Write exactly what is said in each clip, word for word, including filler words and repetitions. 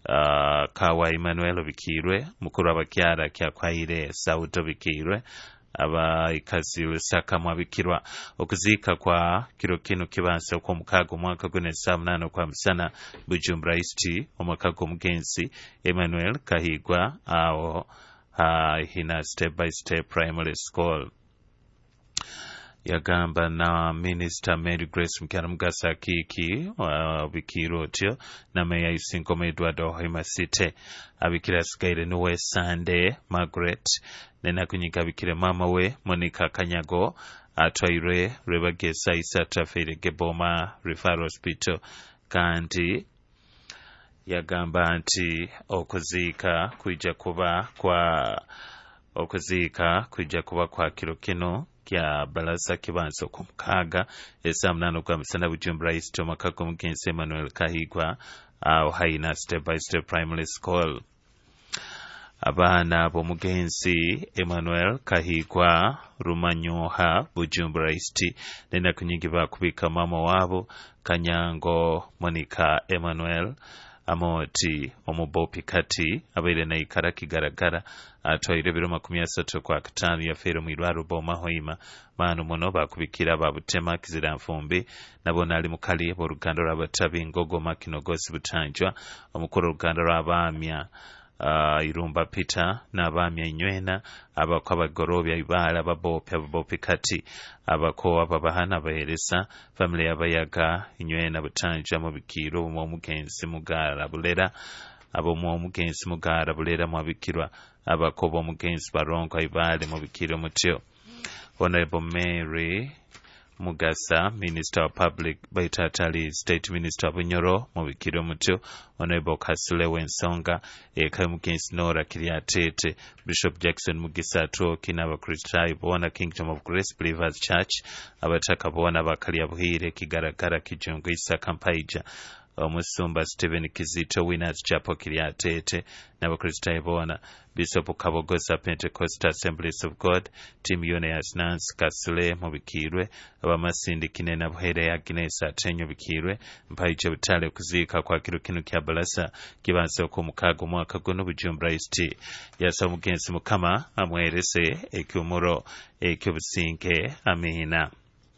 uh, Kawa Emmanuel Bikirwe mukuru abakyala Kyakwaire Sauto Bikirwe aba ikazi Lusaka mwabikirwa okuziika kwa kiro kino kibanse okw'omukaaga omwaka gw'enkumi ssatu munana kwa musana Bujumbura East omwaka gw'omugenzi Emmanuel Kahigwa awo uh, hina step by step primary school. Yagamba na Minister Mary Grace Mukyala Mugasa Kiki uh, bikiro otyo na Meya Isinko Edward Ohima Site abikira asigaire n'owe Sunday Margaret nenakunyiga abikire mama we Monica Kanyago atwaire Rebagesa Isatu afiire Geboma Referral Hospital kandi yagamba nti okuziika kujja kuba kwa okuziika kujja kuba kwa kiro kino kya Balaza kibanse okumukaaga essa munana kwa musana Bujumbura East omwaka gw'omugenzi Emmanuel Kahigwa awo hayina step by step primary school. Abaana b'omugenzi Emmanuel Kahigwa Rumanyoha Bujumbura East nenakunyigibwa kubika mama waabo Kanyango Monica Emmanuel Amoti omubopi kati abaire na ikara kigaragara atwaire biro makumi asatu kwa katano yafeero mu irwaro Boma Hoima manu muno bakubikira babutema kizira nfumbi nabona ali mukali b'oluganda lw'abatabi Ngogo Makinogosi Butanjwa omukuru oluganda lw'abaamya Uh, Irumba Peter n'abaamya Inywena abako abagorobya ibala babopya babopi kati abako ababahana baheresa family yabayaga Inywena Butanjwa mu bikiro mu omugenzi Mugara Bulera abo mu omugenzi Mugara Bulera mu bikirwa abako b'omugenzi Barongo ibale mu bikiro mutyo. Honorable Mary Mugasa Minister of Public Baitatali State Minister Bunyoro mu bikiro mutyo. Honorable Kasule Wensonga eka mugenzi Nora Kiriatete Bishop Jackson Mugisa Toki n'abakristayo bona Kingdom of Grace Believers Church abataka bona bakaliya buhire kigaragara kijungu Isa Kampaija omusumba Stephen Kizito Winners Chapel Kiriatete n'abakristayo bona Bishop Kabogosa Pentecostal Assemblies of God Team Yoneas Nance Kasule mu bikirwe abamasindi kinena buhere ya Agnes Atenyo bikirwe Mpaije Butale kuziika kwa kiro kino kya Balasa kibanse okw'omukaaga omwaka guno Bujumbura East yasa omugenzi Mukama amwerese ekyomuro ekyobusinke amina.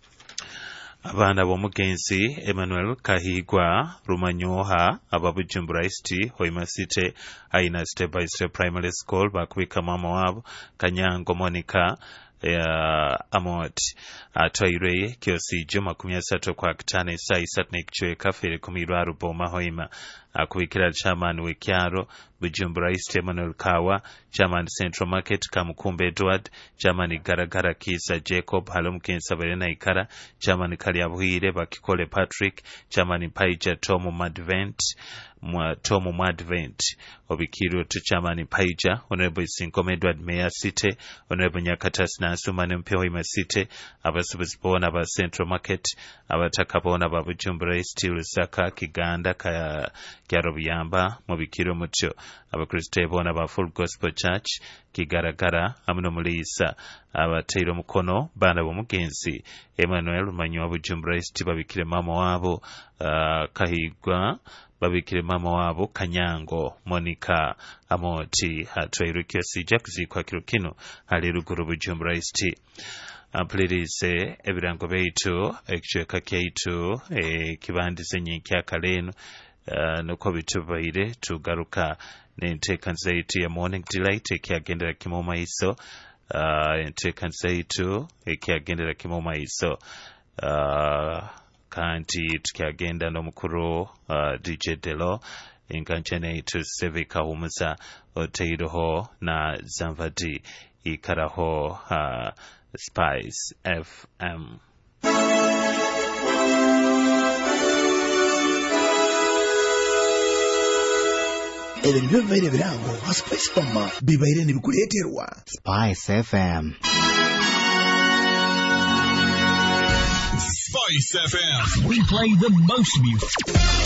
Abaana b'omugenzi Emmanuel Kahigwa Rumanyoha aba Bujumbura East Hoima City ayina step by step primary school bakubika mama wabo Kanyango Monica ya Amoti atwaire kyosijo makumi asatu kwa katano essa isatu n'ekichweka fere ku mirwaro Boma Hoima akubikira chairman w'ekyaro Bujumbura East Emmanuel Kawa chairman Central Market Kamukumba Edward chairman Garagara Kisa Jacob Halomukensa Berena Ikara chairman Kalyabuhire Bakikole Patrick chairman Paija Tomu Madvent mwa Tomu Madvent obikiro to chairman Paija Honorable Isinko Edward Mayor City Honorable Nyakatas Nansumane Mpehoima City abasubuzi bona aba Central Market abataka bona ba Bujumbura East Lusaka Kiganda ka Kyarobuyamba mu bikiro mutyo abakristo bona ba Full Gospel Church kigaragara amuno mulisa abateiro mukono bana b'omugenzi Emmanuel Manyo Bujumbura East babikire mama wabo uh, Kahigwa babikire mama wabo Kanyango Monica Amoti atwaire kyosija kuzikwa kiro kino ali ruguru Bujumbura East. Ampulirize ebirango baitu ekicweka kyaitu ekibandise nyenkya kaleno uh, nuko bitubaire tugaruka n'enteekanisa yaitu ya Morning Delight ekyagendera kimu maiso uh, enteekanisa yaitu ekyagendera kimu maiso uh, kanti tukyagenda n'omukuru uh, D J Delo enkanchana yaitu Sevika Humuza oteiroho na Zamvadi ikaraho uh, Spice F M. Ebyo nibyo bibaire birango ha Spice Farmer bibaire nibikuleeterwa Spice F M. Spice F M. We play the most music.